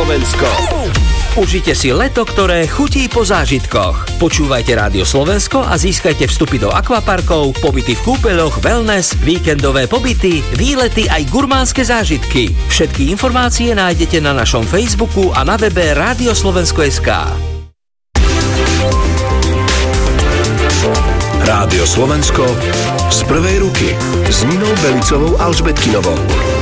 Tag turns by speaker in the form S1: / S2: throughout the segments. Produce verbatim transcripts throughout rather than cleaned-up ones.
S1: Slovensko. Užite si leto, ktoré chutí po zážitkoch. Počúvajte Rádio Slovensko a získajte vstupy do akvaparkov, pobyty v kúpeľoch, wellness, víkendové pobyty, výlety aj gurmánske zážitky. Všetky informácie nájdete na našom Facebooku a na webe rádio slovensko bodka es ká.
S2: Rádio Slovensko z prvej ruky s Ninou Belicovou Alžbetkinovou.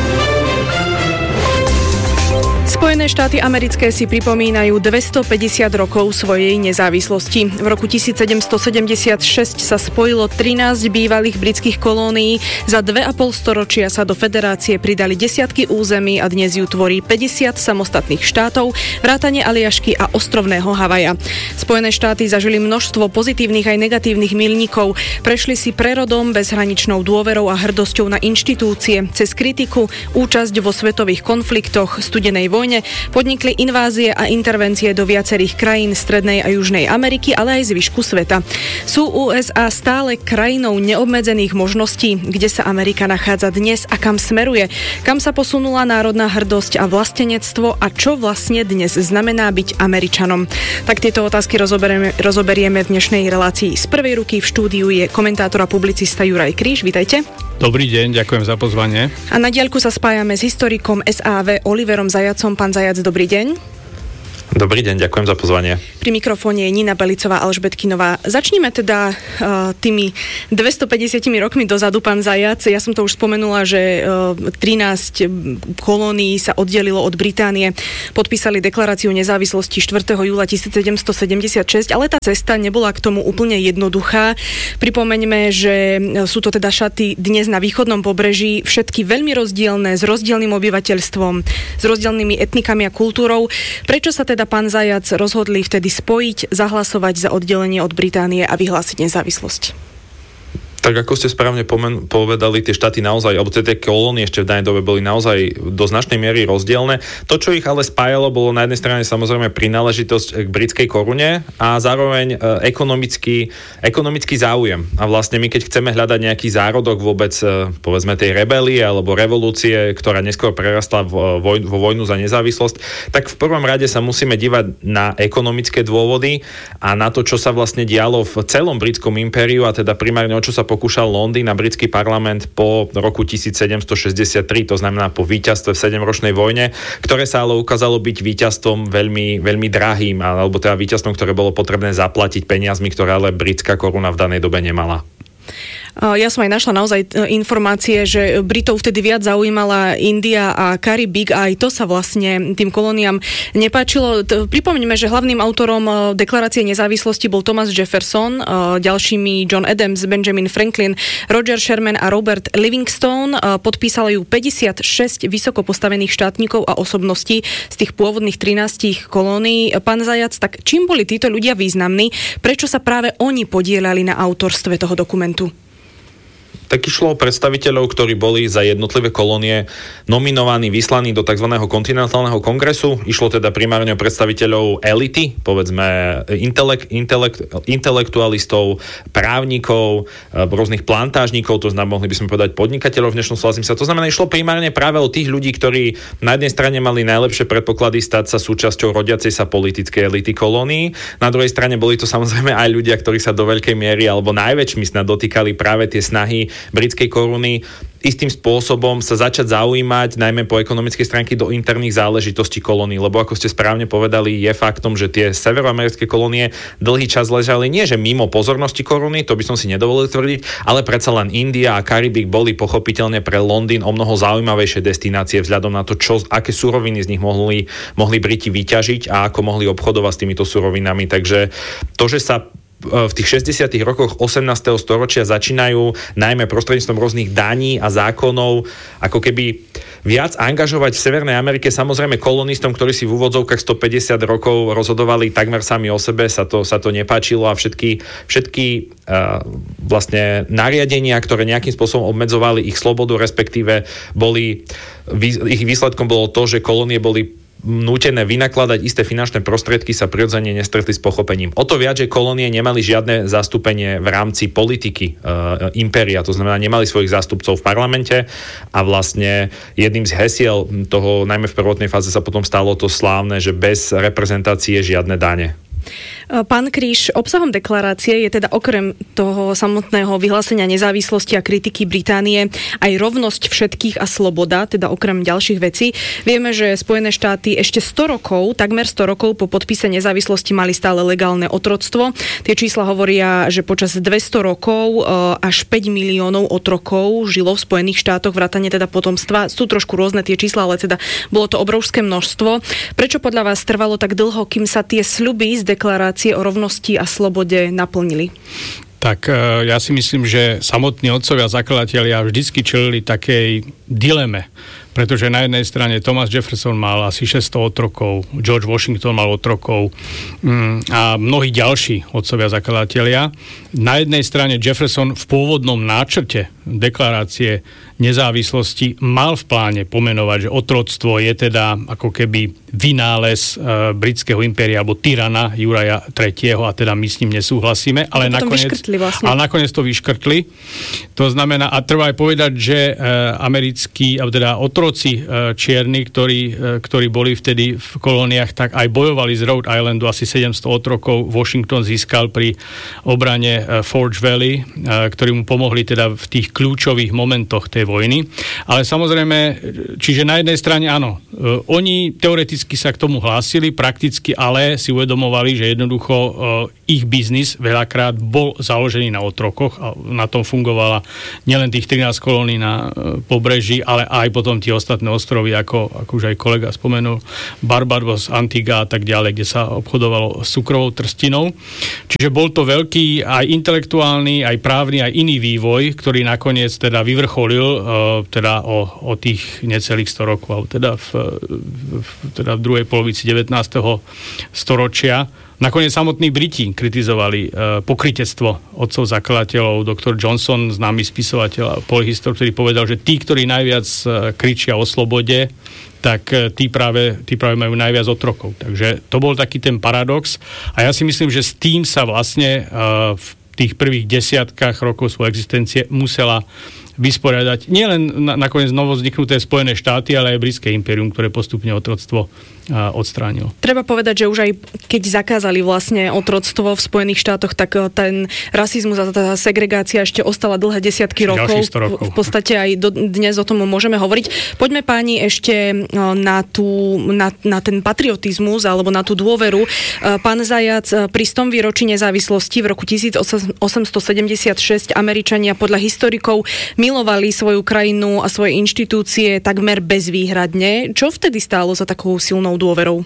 S3: Spojené štáty americké si pripomínajú dvestopäťdesiat rokov svojej nezávislosti. V roku tisícsedemstosedemdesiatšesť sa spojilo trinásť bývalých britských kolónií, za dve a pol storočia sa do federácie pridali desiatky území a dnes ju tvorí päťdesiat samostatných štátov, vrátane Aliašky a ostrovného Havaja. Spojené štáty zažili množstvo pozitívnych aj negatívnych milníkov, prešli si prerodom, bezhraničnou dôverou a hrdosťou na inštitúcie, cez kritiku, účasť vo svetových konfliktoch, studenej vojne, podnikli invázie a intervencie do viacerých krajín Strednej a Južnej Ameriky, ale aj zvyšku sveta. Sú ú es á stále krajinou neobmedzených možností, kde sa Amerika nachádza dnes a kam smeruje, kam sa posunula národná hrdosť a vlastenectvo a čo vlastne dnes znamená byť Američanom. Tak tieto otázky rozoberieme, rozoberieme v dnešnej relácii. Z prvej ruky v štúdiu je komentátor a publicista Juraj Kríž. Vítajte.
S4: Dobrý deň, ďakujem za pozvanie.
S3: A na diaľku sa spájame s historikom es á vé Oliverom Zajacom. Pán Zajac, dobrý deň.
S5: Dobrý deň, ďakujem za pozvanie.
S3: Pri mikrofóne je Nina Belicová Alžbetkinová. Začnime teda uh, tými dvestopäťdesiat rokmi dozadu, pán Zajac. Ja som to už spomenula, že uh, trinásť kolónií sa oddelilo od Británie. Podpísali deklaráciu nezávislosti štvrtého júla tisícsedemstosedemdesiatšesť, ale tá cesta nebola k tomu úplne jednoduchá. Pripomeňme, že sú to teda šaty dnes na východnom pobreží, všetky veľmi rozdielne, s rozdielnym obyvateľstvom, s rozdielnymi etnikami a kultúrou. Prečo sa teda pán Zajac rozhodli vtedy spojiť, zahlasovať za oddelenie od Británie a vyhlásiť nezávislosť?
S5: Tak ako ste správne pomen- povedali, tie štáty naozaj, alebo tie kolónie ešte v danej dobe boli naozaj do značnej miery rozdielne. To, čo ich ale spájalo, bolo na jednej strane samozrejme prináležitosť k britskej korune a zároveň e, ekonomický, ekonomický záujem. A vlastne my, keď chceme hľadať nejaký zárodok vôbec, e, povedzme, tej rebelie alebo revolúcie, ktorá neskôr prerastla vo, voj- vo vojnu za nezávislosť, tak v prvom rade sa musíme dívať na ekonomické dôvody a na to, čo sa vlastne dialo v celom britskom impériu a teda primárne o čo sa pokúšal Londýn a britský parlament po roku tisícsedemstošesťdesiattri, to znamená po víťazstve v sedemročnej vojne, ktoré sa ale ukázalo byť víťazstvom veľmi, veľmi drahým, alebo teda víťazstvom, ktoré bolo potrebné zaplatiť peniazmi, ktoré ale britská koruna v danej dobe nemala.
S3: Ja som aj našla naozaj informácie, že Britov vtedy viac zaujímala India a Karibik a aj to sa vlastne tým kolóniám nepáčilo. Pripomeňme, že hlavným autorom deklarácie nezávislosti bol Thomas Jefferson, ďalšími John Adams, Benjamin Franklin, Roger Sherman a Robert Livingstone. Podpísalo ju päťdesiatšesť vysoko postavených štátnikov a osobností z tých pôvodných trinástich kolónií. Pán Zajac, tak čím boli títo ľudia významní? Prečo sa práve oni podieľali na autorstve toho dokumentu?
S5: Tak išlo o predstaviteľov, ktorí boli za jednotlivé kolónie nominovaní, vyslaní do tzv. Kontinentálneho kongresu. Išlo teda primárne o predstaviteľov elity, povedzme intelekt, intelekt, intelektualistov, právnikov, rôznych plantážnikov, to znamená, mohli by sme povedať podnikateľov v dnešnom slova zmysle. To znamená, išlo primárne práve o tých ľudí, ktorí na jednej strane mali najlepšie predpoklady stať sa súčasťou rodiacej sa politickej elity kolónií. Na druhej strane boli to samozrejme aj ľudia, ktorí sa do veľkej miery alebo najväčšmi snad dotýkali práve tie snahy britskej koruny istým spôsobom sa začať zaujímať najmä po ekonomickej stránke do interných záležitostí kolónií, lebo ako ste správne povedali, je faktom, že tie severoamerické kolónie dlhý čas ležali nie že mimo pozornosti koruny, to by som si nedovolil tvrdiť, ale predsa len India a Karibik boli pochopiteľne pre Londýn o mnoho zaujímavejšie destinácie vzhľadom na to, čo, aké suroviny z nich mohli, mohli Briti vyťažiť a ako mohli obchodovať s týmito surovinami. Takže to, že sa v tých šesťdesiatych rokoch osemnásteho storočia začínajú najmä prostredníctvom rôznych daní a zákonov ako keby viac angažovať v Severnej Amerike. Samozrejme kolonistom, ktorí si v úvodzovkách stopäťdesiat rokov rozhodovali takmer sami o sebe, sa to, sa to nepáčilo a všetky, všetky uh, vlastne nariadenia, ktoré nejakým spôsobom obmedzovali ich slobodu, respektíve boli, ich výsledkom bolo to, že kolónie boli nútené vynakladať isté finančné prostriedky, sa prirodzene nestretli s pochopením. O to viac, že kolónie nemali žiadne zastúpenie v rámci politiky e, impéria, to znamená, nemali svojich zástupcov v parlamente a vlastne jedným z hesiel toho, najmä v prvotnej fáze sa potom stalo to slávne, že bez reprezentácie žiadne dane.
S3: Pán Kríž, obsahom deklarácie je teda okrem toho samotného vyhlásenia nezávislosti a kritiky Británie aj rovnosť všetkých a sloboda, teda okrem ďalších vecí. Vieme, že Spojené štáty ešte sto rokov, takmer sto rokov po podpise nezávislosti mali stále legálne otroctvo. Tie čísla hovoria, že počas dvesto rokov až päť miliónov otrokov žilo v Spojených štátoch, vrátane teda potomstva. Sú trošku rôzne tie čísla, ale teda bolo to obrovské množstvo. Prečo podľa vás trvalo tak dlho, kým sa tie sľuby z deklarácie o rovnosti a slobode naplnili?
S4: Tak ja si myslím, že samotní otcovia zakladatelia vždycky čelili takej dileme. Pretože na jednej strane Thomas Jefferson mal asi šesťsto otrokov, George Washington mal otrokov a mnohí ďalší otcovia zakladatelia. Na jednej strane Jefferson v pôvodnom náčrte deklarácie nezávislosti mal v pláne pomenovať, že otroctvo je teda ako keby vynález e, britského impéria alebo tyrana Juraja tretieho a teda my s ním nesúhlasíme, ale nakoniec,
S3: vlastne.
S4: ale nakoniec to vyškrtli. To znamená, a treba aj povedať, že e, americkí, alebo teda otroci e, čierni, ktorí, e, ktorí boli vtedy v kolóniách, tak aj bojovali z Rhode Islandu, asi sedemsto otrokov Washington získal pri obrane e, Forge Valley, e, ktorí mu pomohli teda v tých kľúčových momentoch tej vojny. Ale samozrejme, čiže na jednej strane áno, e, oni teoreticky sa k tomu hlásili, prakticky ale si uvedomovali, že jednoducho e, ich biznis veľakrát bol založený na otrokoch a na tom fungovala nielen tých trinásť kolónií na e, pobreží, ale aj potom tie ostatné ostrovy, ako, ako už aj kolega spomenul, Barbados, Antigua a tak ďalej, kde sa obchodovalo s cukrovou trstinou. Čiže bol to veľký aj intelektuálny, aj právny, aj iný vývoj, ktorý nakoniec teda vyvrcholil uh, teda o, o tých necelých sto rokov, alebo teda v, v, teda v druhej polovici devätnásteho storočia. Nakoniec samotní Briti kritizovali uh, pokrytectvo otcov zakladateľov. Doktor Johnson, známy spisovateľ a polyhistor, ktorý povedal, že tí, ktorí najviac uh, kričia o slobode, tak uh, tí, práve, tí práve majú najviac otrokov. Takže to bol taký ten paradox. A ja si myslím, že s tým sa vlastne uh, v tých prvých desiatkách rokov svojej existencie musela vysporiadať nielen na, nakoniec novovzniknuté Spojené štáty, ale aj britské impérium, ktoré postupne otroctvo odstránil.
S3: Treba povedať, že už aj keď zakázali vlastne otroctvo v Spojených štátoch, tak ten rasizmus a tá segregácia ešte ostala dlhé desiatky rokov.
S4: rokov.
S3: V podstate aj do, dnes o tom môžeme hovoriť. Poďme páni ešte na, tú, na, na ten patriotizmus alebo na tú dôveru. Pán Zajac, pri stom výročí nezávislosti v roku tisícosemstosedemdesiatšesť Američania podľa historikov milovali svoju krajinu a svoje inštitúcie takmer bezvýhradne. Čo vtedy stálo za takou silnou dôverou?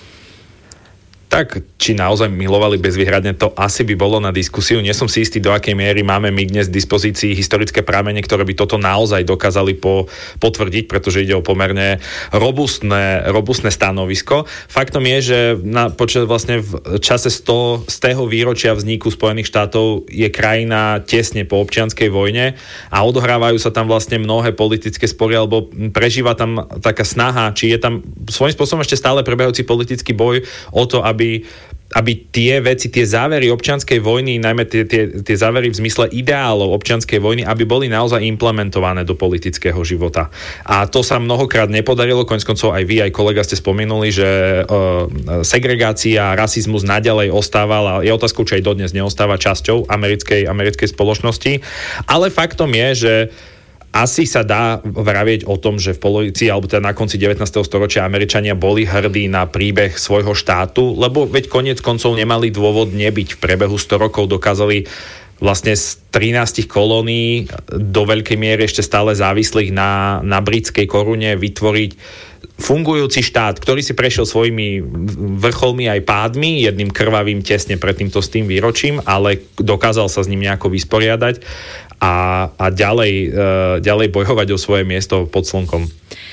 S5: Tak, či naozaj milovali bezvýhradne, to asi by bolo na diskusiu. Nie som si istý, do akej miery máme my dnes v dispozícii historické pramene, ktoré by toto naozaj dokázali po, potvrdiť, pretože ide o pomerne robustné, robustné stanovisko. Faktom je, že na, počas vlastne v čase sto, stého výročia vzniku Spojených štátov je krajina tesne po občianskej vojne a odohrávajú sa tam vlastne mnohé politické spory, alebo prežíva tam taká snaha, či je tam svojím spôsobom ešte stále prebiehajúci politický boj o to, aby Aby, aby tie veci, tie závery občianskej vojny, najmä tie, tie, tie závery v zmysle ideálov občianskej vojny, aby boli naozaj implementované do politického života. A to sa mnohokrát nepodarilo, koniec koncov aj vy, aj kolega ste spomenuli, že uh, segregácia, rasizmus naďalej ostával a je otázkou, či aj dodnes neostáva časťou americkej, americkej spoločnosti. Ale faktom je, že asi sa dá vravieť o tom, že v polovici alebo teda na konci devätnásteho storočia Američania boli hrdí na príbeh svojho štátu, lebo veď koniec koncov nemali dôvod nebyť. V priebehu sto rokov dokázali vlastne z trinástich kolónií do veľkej miery ešte stále závislých na, na britskej korune vytvoriť fungujúci štát, ktorý si prešiel svojimi vrcholmi aj pádmi, jedným krvavým tesne pred týmto s tým výročím, ale dokázal sa s ním nejako vysporiadať a, a ďalej, uh, ďalej bojovať o svoje miesto pod slnkom.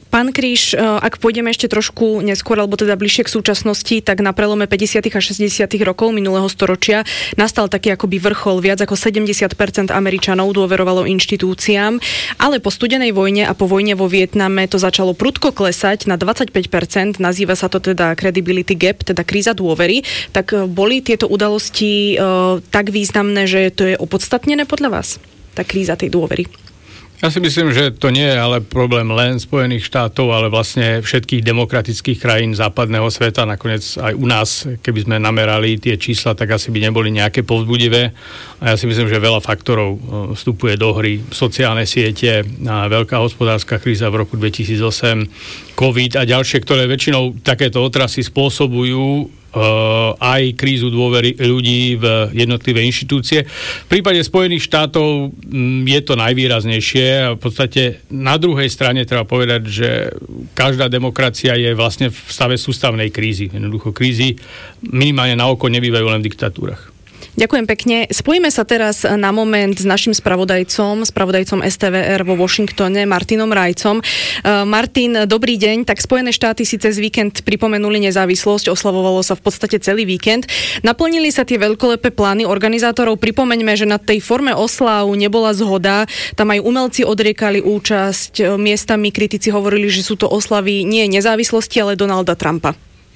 S3: Pán Kríž, ak pôjdeme ešte trošku neskôr, alebo teda bližšie k súčasnosti, tak na prelome päťdesiatych a šesťdesiatych rokov minulého storočia nastal taký akoby vrchol. Viac ako sedemdesiat percent Američanov dôverovalo inštitúciám, ale po studenej vojne a po vojne vo Vietname to začalo prudko klesať na dvadsaťpäť percent. Nazýva sa to teda credibility gap, teda kríza dôvery. Tak boli tieto udalosti uh, tak významné, že to je opodstatnené podľa vás? Tá kríza tej dôvery.
S4: Ja si myslím, že to nie je ale problém len Spojených štátov, ale vlastne všetkých demokratických krajín západného sveta. Nakoniec aj u nás, keby sme namerali tie čísla, tak asi by neboli nejaké povzbudivé. A ja si myslím, že veľa faktorov vstupuje do hry. Sociálne siete, veľká hospodárska kríza v roku dvetisícosem, COVID a ďalšie, ktoré väčšinou takéto otrasy spôsobujú aj krízu dôvery ľudí v jednotlivé inštitúcie. V prípade Spojených štátov je to najvýraznejšie a v podstate na druhej strane treba povedať, že každá demokracia je vlastne v stave sústavnej krízy. Jednoducho krízy minimálne na oko nebývajú len v diktatúrach.
S3: Ďakujem pekne. Spojíme sa teraz na moment s našim spravodajcom, spravodajcom es té vé er vo Washingtone, Martinom Rajcom. Martin, dobrý deň. Tak Spojené štáty si cez víkend pripomenuli nezávislosť, oslavovalo sa v podstate celý víkend. Naplnili sa tie veľkolepé plány organizátorov. Pripomeňme, že na tej forme oslav nebola zhoda. Tam aj umelci odriekali účasť. Miestami kritici hovorili, že sú to oslavy nie nezávislosti, ale Donalda Trumpa.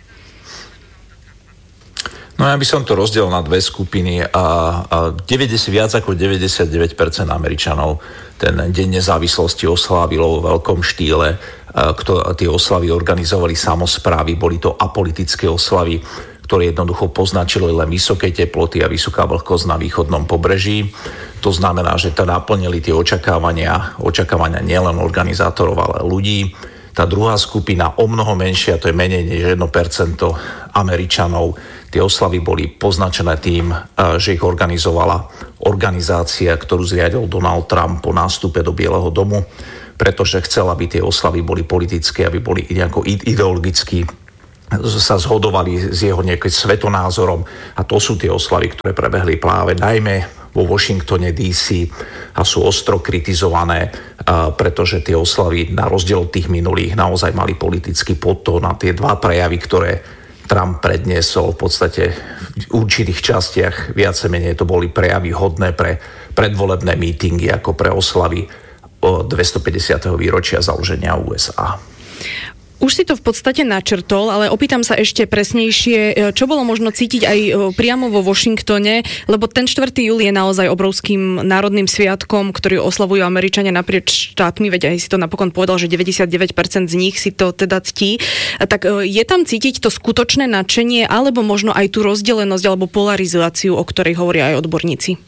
S6: No ja by som to rozdelil na dve skupiny a, a deväťdesiat, viac ako deväťdesiatdeväť percent Američanov ten deň nezávislosti oslávilo vo veľkom štýle. Kto tie oslavy organizovali samosprávy, boli to apolitické oslavy, ktoré jednoducho poznačilo len vysoké teploty a vysoká vlhkosť na východnom pobreží. To znamená, že to naplnili tie očakávania, očakávania nielen organizátorov, ale ľudí. Tá druhá skupina, o mnoho menšia, to je menej než jedno percento Američanov. Tie oslavy boli poznačené tým, že ich organizovala organizácia, ktorú zriadil Donald Trump po nástupe do Bieleho domu, pretože chcel, aby tie oslavy boli politické, aby boli nejako ideologicky sa zhodovali s jeho nejakým svetonázorom. A to sú tie oslavy, ktoré prebehli práve najmä vo Washingtone dé cé a sú ostro kritizované, pretože tie oslavy na rozdiel od tých minulých naozaj mali politický podtón a tie dva prejavy, ktoré Trump predniesol v podstate v určitých častiach viacej menej to boli prejavy hodné pre predvolebné mítingy ako pre oslavy dvestopäťdesiateho výročia založenia ú es á.
S3: Už si to v podstate načrtol, ale opýtam sa ešte presnejšie, čo bolo možno cítiť aj priamo vo Washingtone, lebo ten štvrtého júla je naozaj obrovským národným sviatkom, ktorý oslavujú Američania naprieč štátmi, veď aj si to napokon povedal, že deväťdesiatdeväť percent z nich si to teda ctí. Tak je tam cítiť to skutočné nadšenie, alebo možno aj tú rozdelenosť alebo polarizáciu, o ktorej hovoria aj odborníci?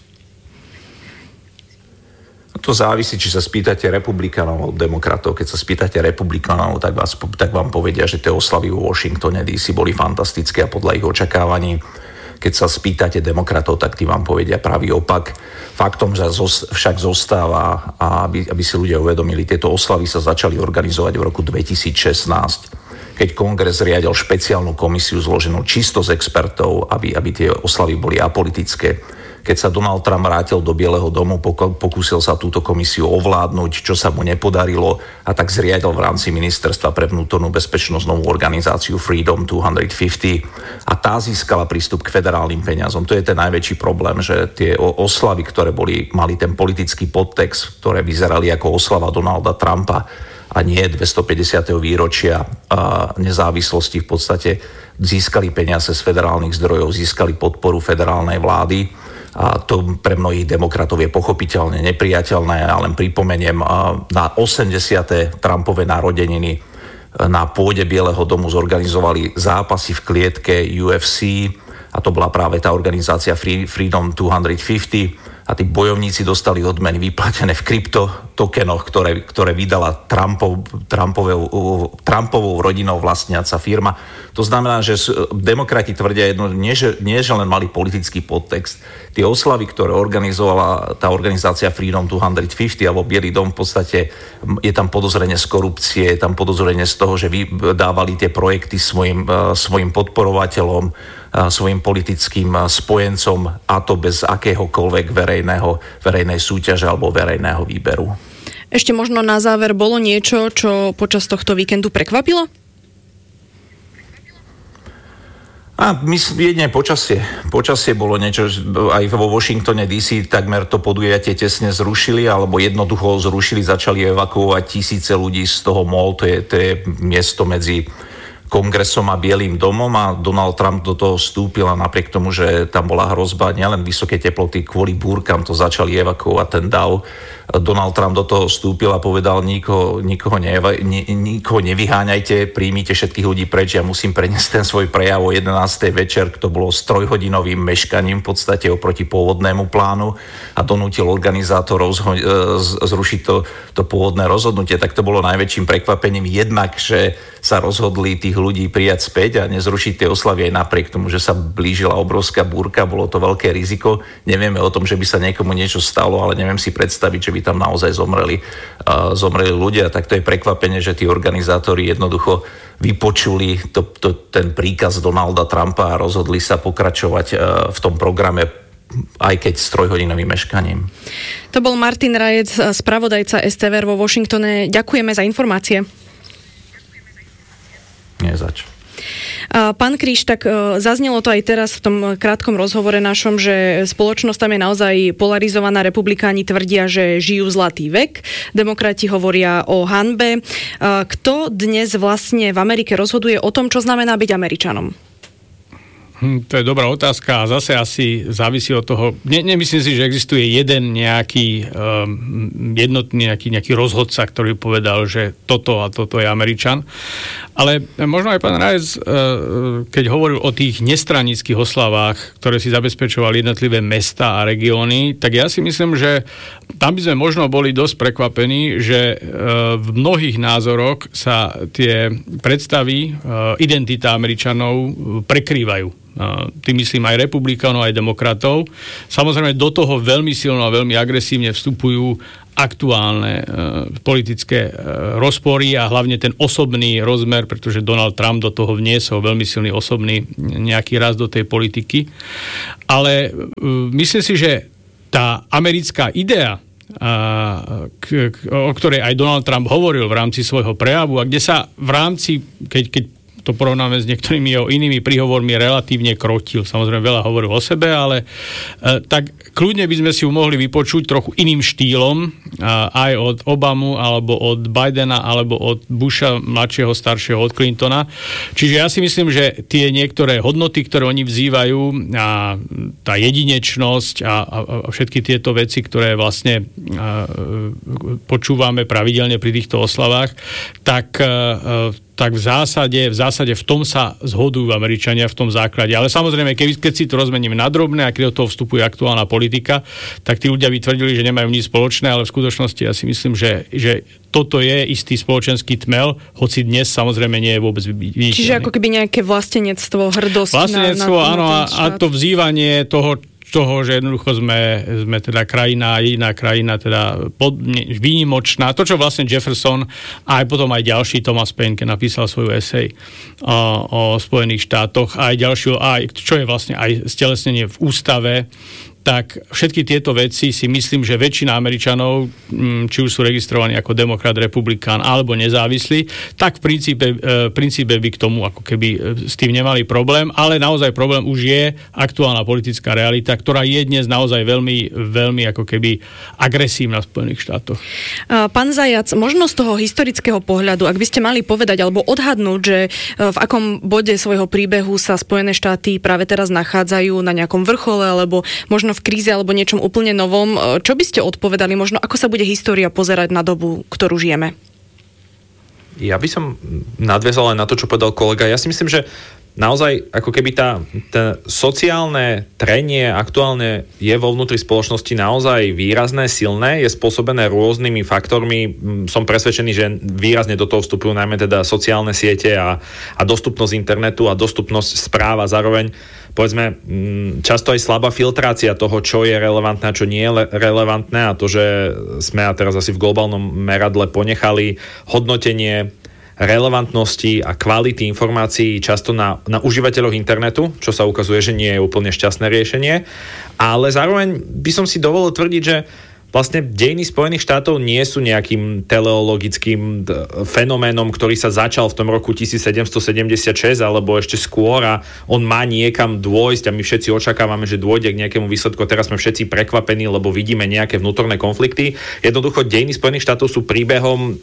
S6: To závisí, či sa spýtate republikánov alebo demokratov. Keď sa spýtate republikánov, tak, vás, tak vám povedia, že tie oslavy vo Washingtone dé cé boli fantastické a podľa ich očakávaní. Keď sa spýtate demokratov, tak tí vám povedia pravý opak. Faktom však zostáva, a aby, aby si ľudia uvedomili, tieto oslavy sa začali organizovať v roku dvetisícšestnásť, keď Kongres zriadil špeciálnu komisiu zloženú čisto z expertov, aby, aby tie oslavy boli apolitické. Keď sa Donald Trump vrátil do Bieleho domu, pokúsil sa túto komisiu ovládnuť, čo sa mu nepodarilo, a tak zriadil v rámci Ministerstva pre vnútornú bezpečnosť novú organizáciu Freedom dvestopäťdesiat a tá získala prístup k federálnym peniazom. To je ten najväčší problém, že tie oslavy, ktoré boli, mali ten politický podtext, ktoré vyzerali ako oslava Donalda Trumpa a nie dvestopäťdesiateho výročia nezávislosti, v podstate získali peniaze z federálnych zdrojov, získali podporu federálnej vlády. A to pre mnohých demokratov je pochopiteľne nepriateľné. Ja len pripomeniem, na osemdesiate Trumpove narodeniny na pôde Bieleho domu zorganizovali zápasy v klietke ú ef cé a to bola práve tá organizácia Freedom dvestopäťdesiat a tí bojovníci dostali odmeny vyplatené v kryptotokenoch, ktoré, ktoré vydala Trumpov, Trumpovou, Trumpovou rodinou vlastniaca firma. To znamená, že demokrati tvrdia jedno, nie že, nie, že len mali politický podtext. Tie oslavy, ktoré organizovala tá organizácia Freedom dvestopäťdesiat alebo Bielý dom, v podstate je tam podozrenie z korupcie, je tam podozrenie z toho, že vydávali tie projekty svojim, svojim podporovateľom, svojim politickým spojencom, a to bez akéhokoľvek verejného, verejnej súťaže alebo verejného výberu.
S3: Ešte možno na záver bolo niečo, čo počas tohto víkendu prekvapilo?
S6: A myslím, jedne počasie. Počasie bolo niečo, aj vo Washingtone dé cé takmer to podujatie tesne zrušili, alebo jednoducho zrušili, začali evakuovať tisíce ľudí z toho mall, to je, to je miesto medzi Kongresom a Bielým domom a Donald Trump do toho vstúpil a napriek tomu, že tam bola hrozba nielen vysoké teploty, kvôli búrkam to začali evakuovať ten dav. Donald Trump do toho vstúpil a povedal, nikoho, nikoho, neva, ni, nikoho nevyháňajte, príjmite všetkých ľudí preč, ja musím preniesť ten svoj prejav o jedenástej večer, to bolo s trojhodinovým meškaním v podstate oproti pôvodnému plánu a donútil organizátorov zho, zrušiť to, to pôvodné rozhodnutie. Tak to bolo najväčším prekvapením jednak, že sa rozhodli tých ľudí prijať späť a nezrušiť tie oslavy aj napriek tomu, že sa blížila obrovská búrka, bolo to veľké riziko. Nevieme o tom, že by sa niekomu niečo stalo, ale neviem si predstaviť, že by tam naozaj zomreli, uh, zomreli ľudia. Tak to je prekvapenie, že tí organizátori jednoducho vypočuli to, to, ten príkaz Donalda Trumpa a rozhodli sa pokračovať uh, v tom programe, aj keď s trojhodinovým meškaním.
S3: To bol Martin Rajec, spravodajca es té vé vo Washingtone. Ďakujeme za informácie.
S6: Nie zač.
S3: Pán Kríž, tak zaznelo to aj teraz v tom krátkom rozhovore našom, že spoločnosť tam je naozaj polarizovaná. Republikáni tvrdia, že žijú zlatý vek. Demokrati hovoria o hanbe. Kto dnes vlastne v Amerike rozhoduje o tom, čo znamená byť Američanom?
S4: Hm, to je dobrá otázka a zase asi závisí od toho. Ne, nemyslím si, že existuje jeden nejaký um, jednotný nejaký, nejaký rozhodca, ktorý povedal, že toto a toto je Američan. Ale možno aj pán Rajec, uh, keď hovoril o tých nestranických oslavách, ktoré si zabezpečovali jednotlivé mestá a regióny, tak ja si myslím, že tam by sme možno boli dosť prekvapení, že uh, v mnohých názoroch sa tie predstavy, uh, identita Američanov prekrývajú. Tým myslím aj republikánov, aj demokratov. Samozrejme do toho veľmi silno a veľmi agresívne vstupujú aktuálne e, politické e, rozpory a hlavne ten osobný rozmer, pretože Donald Trump do toho vniesol veľmi silný osobný nejaký raz do tej politiky. Ale e, myslím si, že tá americká idea, a, k, k, o ktorej aj Donald Trump hovoril v rámci svojho prejavu a kde sa v rámci, keď, keď to porovnáme s niektorými jeho inými príhovormi, relatívne krotil. Samozrejme veľa hovoril o sebe, ale e, tak kľudne by sme si ju mohli vypočuť trochu iným štýlom, e, aj od Obamu, alebo od Bidena, alebo od Busha mladšieho, staršieho, od Clintona. Čiže ja si myslím, že tie niektoré hodnoty, ktoré oni vzývajú, a tá jedinečnosť a, a, a všetky tieto veci, ktoré vlastne a, počúvame pravidelne pri týchto oslavách, tak a, tak v zásade, v zásade v tom sa zhodujú Američania v tom základe. Ale samozrejme, keď, keď si to rozmeníme na drobné a keď do toho vstupuje aktuálna politika, tak tí ľudia by tvrdili, že nemajú nič spoločné, ale v skutočnosti ja si myslím, že, že toto je istý spoločenský tmel, hoci dnes samozrejme nie je vôbec viditeľný.
S3: Čiže ako keby nejaké vlastenectvo, hrdosť
S4: vlastenectvo,
S3: na, na,
S4: áno,
S3: na
S4: a, a to vzývanie toho, toho, že jednoducho sme, sme teda krajina, jediná krajina, teda pod, ne, výnimočná. To, čo vlastne Jefferson a aj potom aj ďalší Thomas Paine, keď napísal svoju esej o, o Spojených štátoch, a aj ďalšiu, aj, čo je vlastne aj stelesnenie v ústave, tak všetky tieto veci si myslím, že väčšina Američanov, či už sú registrovaní ako demokrat, republikán alebo nezávislí, tak v princípe, v princípe by k tomu ako keby s tým nemali problém, ale naozaj problém už je aktuálna politická realita, ktorá je dnes naozaj veľmi, veľmi ako keby agresívna v Spojených štátoch.
S3: Pán Zajac, možno z toho historického pohľadu, ak by ste mali povedať alebo odhadnúť, že v akom bode svojho príbehu sa Spojené štáty práve teraz nachádzajú, na nejakom vrchole alebo možno v kríze alebo niečom úplne novom. Čo by ste odpovedali? Možno ako sa bude história pozerať na dobu, ktorú žijeme?
S5: Ja by som nadviazal aj na to, čo povedal kolega. Ja si myslím, že naozaj ako keby tá, tá sociálne trenie aktuálne je vo vnútri spoločnosti naozaj výrazné, silné, je spôsobené rôznymi faktormi. Som presvedčený, že výrazne do toho vstupujú najmä teda sociálne siete a, a dostupnosť internetu a dostupnosť správ a zároveň povedzme, často aj slabá filtrácia toho, čo je relevantné a čo nie je relevantné a to, že sme a teraz asi v globálnom meradle ponechali hodnotenie relevantnosti a kvality informácií často na, na užívateľoch internetu, čo sa ukazuje, že nie je úplne šťastné riešenie. Ale zároveň by som si dovolil tvrdiť, že vlastne dejiny Spojených štátov nie sú nejakým teleologickým fenoménom, ktorý sa začal v tom roku tisícsedemstosedemdesiatšesť alebo ešte skôr a on má niekam dôjsť a my všetci očakávame, že dôjde k nejakému výsledku. Teraz sme všetci prekvapení, lebo vidíme nejaké vnútorné konflikty. Jednoducho dejiny Spojených štátov sú príbehom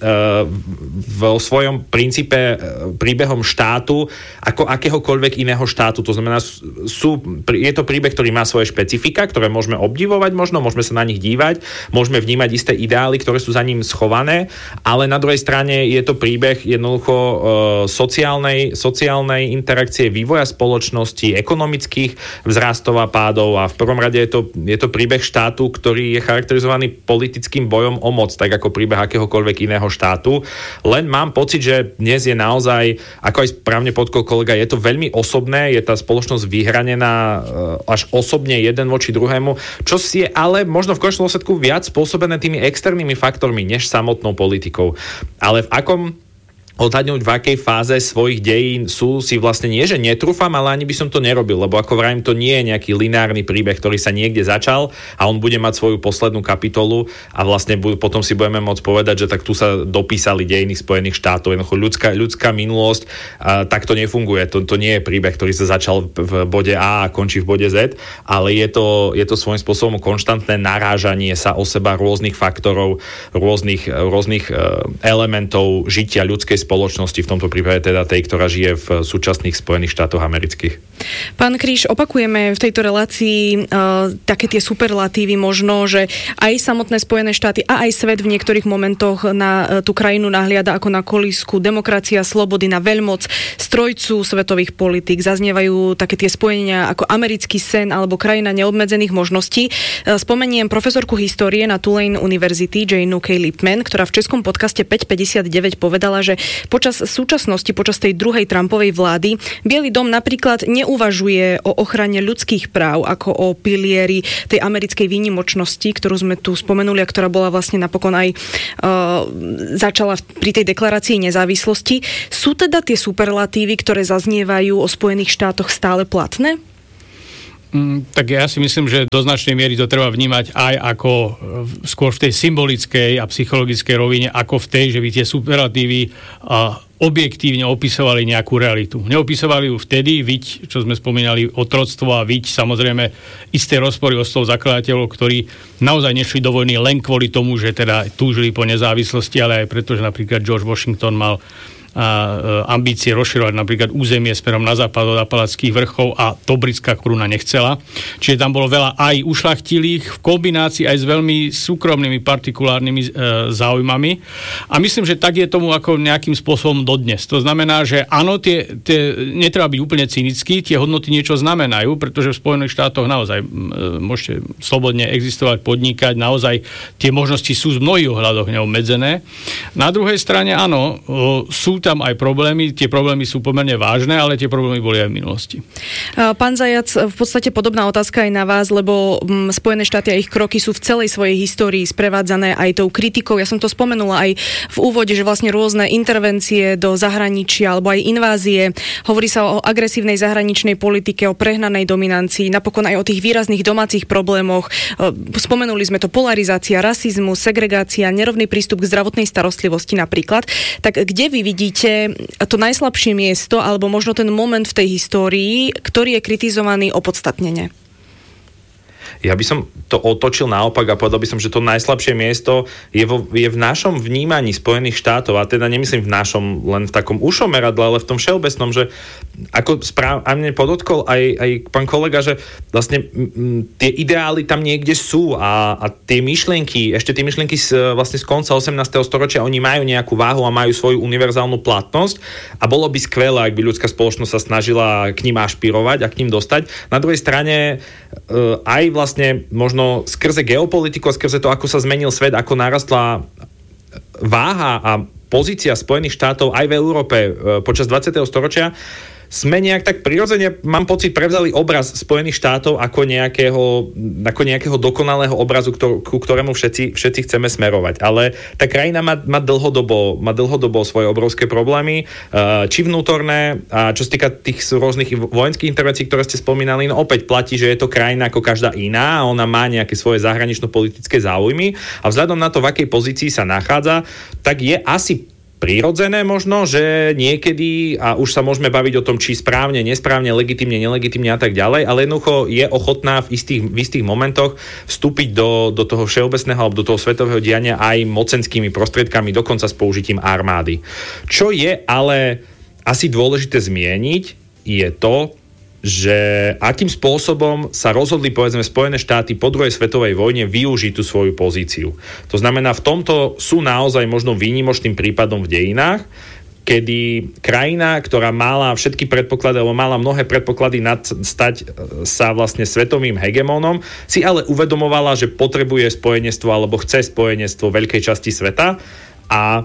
S5: vo svojom princípe príbehom štátu ako akéhokoľvek iného štátu. To znamená, sú, je to príbeh, ktorý má svoje špecifika, ktoré môžeme obdivovať možno, môžeme sa na nich dívať, môžeme vnímať isté ideály, ktoré sú za ním schované, ale na druhej strane je to príbeh jednoducho e, sociálnej, sociálnej interakcie, vývoja spoločnosti, ekonomických vzrastov a pádov a v prvom rade je to, je to príbeh štátu, ktorý je charakterizovaný politickým bojom o moc, tak ako príbeh akéhokoľvek iného štátu. Len mám pocit, že dnes je naozaj, ako aj správne podkol kolega, je to veľmi osobné, je tá spoločnosť vyhranená e, až osobne jeden voči druhému, čo si je ale možno v konečnom dôsledku viac spôsobené tými externými faktormi, než samotnou politikou. Ale v akom odhadnúť, v akej fáze svojich dejín sú, si vlastne nie, že netrúfam, ale ani by som to nerobil, lebo ako vravím, to nie je nejaký lineárny príbeh, ktorý sa niekde začal a on bude mať svoju poslednú kapitolu a vlastne potom si budeme môcť povedať, že tak tu sa dopísali dejiny Spojených štátov. Jednoducho ľudská, ľudská minulosť a, tak to nefunguje. To, to nie je príbeh, ktorý sa začal v bode A a končí v bode Z, ale je to, je to svojím spôsobom konštantné narážanie sa o seba rôznych faktorov, rôznych, rôznych elementov žitia ľudskej spoločnosti, v tomto prípade teda tej, ktorá žije v súčasných Spojených štátoch amerických.
S3: Pán Kríž, opakujeme v tejto relácii uh, také tie superlatívy možno, že aj samotné Spojené štáty a aj svet v niektorých momentoch na uh, tú krajinu nahliada ako na kolísku demokracia, slobody, na veľmoc, strojcu svetových politík. Zaznievajú také tie spojenia ako americký sen alebo krajina neobmedzených možností. Uh, spomeniem profesorku histórie na Tulane University Jane K. Lipman, ktorá v českom podcaste päť päťdesiatdeväť povedala, že počas súčasnosti, počas tej druhej Trumpovej vlády Bielý dom napríklad neuvažuje o ochrane ľudských práv ako o pilieri tej americkej výnimočnosti, ktorú sme tu spomenuli a ktorá bola vlastne napokon aj uh, začala pri tej deklarácii nezávislosti. Sú teda tie superlatívy, ktoré zaznievajú o Spojených štátoch, stále platné?
S4: Mm, tak ja si myslím, že do značnej miery to treba vnímať aj ako skôr v tej symbolickej a psychologickej rovine, ako v tej, že by tie superlatívy a, objektívne opisovali nejakú realitu. Neopisovali ju vtedy, viď, čo sme spomínali, otroctvo a viď, samozrejme, isté rozpory ostov zakladateľov, ktorí naozaj nešli do vojny len kvôli tomu, že teda túžili po nezávislosti, ale aj preto, že napríklad George Washington mal a ambície rozširovať napríklad územie smerom na západ od Apalackých vrchov a to britská koruna nechcela. Čiže tam bolo veľa aj ušľachtilých v kombinácii aj s veľmi súkromnými partikulárnymi e, záujmami. A myslím, že tak je tomu ako nejakým spôsobom dodnes. To znamená, že áno, tie, tie, netreba byť úplne cynický, tie hodnoty niečo znamenajú, pretože v Spojených štátoch naozaj e, môžete slobodne existovať, podnikať, naozaj tie možnosti sú z mnohých ohľadoch neobmedzené. Na druhej strane áno, e, sú tam aj problémy, tie problémy sú pomerne vážne, ale tie problémy boli aj v minulosti.
S3: Pán Zajac, v podstate podobná otázka aj na vás, lebo Spojené štáty a ich kroky sú v celej svojej histórii sprevádzané aj tou kritikou. Ja som to spomenula aj v úvode, že vlastne rôzne intervencie do zahraničia alebo aj invázie. Hovorí sa o agresívnej zahraničnej politike, o prehnanej dominancii, napokon aj o tých výrazných domácich problémoch. Spomenuli sme to polarizácia, rasizmus, segregácia, nerovný prístup k zdravotnej starostlivosti napríklad. Tak kde vy vidíte to najslabšie miesto, alebo možno ten moment v tej histórii, ktorý je kritizovaný opodstatnene?
S5: Ja by som to otočil naopak a povedal by som, že to najslabšie miesto je, vo, je v našom vnímaní Spojených štátov, a teda nemyslím v našom len v takom ušom meradle, ale v tom všeobecnom, že ako správ, a mne podotkol aj, aj pán kolega, že vlastne m, tie ideály tam niekde sú a, a tie myšlienky, ešte tie myšlienky z, vlastne z konca osemnásteho storočia, oni majú nejakú váhu a majú svoju univerzálnu platnosť a bolo by skvelé, ak by ľudská spoločnosť sa snažila k nim ašpirovať a k ním dostať. Na druhej strane e, aj vlastne vlastne možno skrze geopolitiku a skrze to, ako sa zmenil svet, ako narastla váha a pozícia Spojených štátov aj v Európe počas dvadsiateho storočia, sme nejak tak prirodzene, mám pocit, prevzali obraz Spojených štátov ako nejakého, ako nejakého dokonalého obrazu, ktor- ku ktorému všetci, všetci chceme smerovať. Ale tá krajina má, má, dlhodobo, má dlhodobo svoje obrovské problémy, či vnútorné, a čo sa týka tých rôznych vojenských intervencií, ktoré ste spomínali, no opäť platí, že je to krajina ako každá iná a ona má nejaké svoje zahranično-politické záujmy a vzhľadom na to, v akej pozícii sa nachádza, tak je asi prirodzené možno, že niekedy, a už sa môžeme baviť o tom, či správne, nesprávne, legitimne, nelegitimne a tak ďalej, ale jednoducho je ochotná v istých, v istých momentoch vstúpiť do, do toho všeobecného alebo do toho svetového diania aj mocenskými prostriedkami, dokonca s použitím armády. Čo je ale asi dôležité zmieniť, je to, že akým spôsobom sa rozhodli, povedzme, Spojené štáty po druhej svetovej vojne využiť tú svoju pozíciu. To znamená, v tomto sú naozaj možno výnimočným prípadom v dejinách, kedy krajina, ktorá mala všetky predpoklady, alebo mala mnohé predpoklady nad, stať sa vlastne svetovým hegemónom, si ale uvedomovala, že potrebuje spojenectvo alebo chce spojenectvo veľkej časti sveta a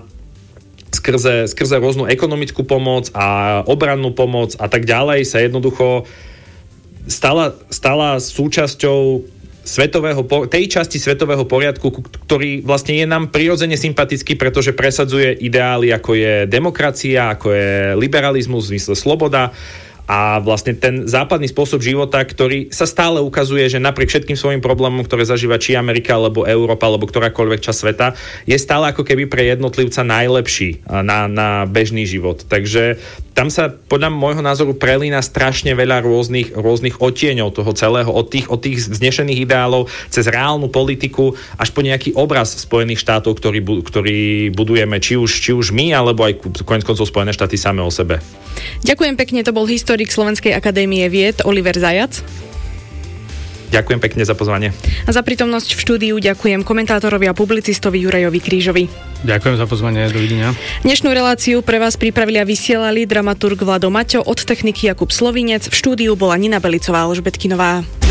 S5: Skrze, skrze rôznu ekonomickú pomoc a obrannú pomoc a tak ďalej sa jednoducho stala, stala súčasťou svetového, tej časti svetového poriadku, ktorý vlastne je nám prirodzene sympatický, pretože presadzuje ideály, ako je demokracia, ako je liberalizmus, v zmysle sloboda. A vlastne ten západný spôsob života, ktorý sa stále ukazuje, že napriek všetkým svojim problémom, ktoré zažíva či Amerika, alebo Európa, alebo ktorákoľvek časť sveta, je stále ako keby pre jednotlivca najlepší na, na bežný život. Takže tam sa podľa môjho názoru prelína strašne veľa rôznych, rôznych odtieňov toho celého, od tých, od tých vznešených ideálov cez reálnu politiku až po nejaký obraz Spojených štátov, ktorý, ktorý budujeme či už, či už my, alebo aj koniec koncov Spojené štáty same o sebe.
S3: Ďakujem pekne, to bol historik Slovenskej akadémie vied Oliver Zajac.
S5: Ďakujem pekne za pozvanie.
S3: A za prítomnosť v štúdiu ďakujem komentátorovi a publicistovi Jurajovi Krížovi.
S4: Ďakujem za pozvanie, dovidenia.
S3: Dnešnú reláciu pre vás pripravili a vysielali dramaturg Vlado Maťo, od techniky Jakub Slovinec, v štúdiu bola Nina Belicová, Alžbetkinová.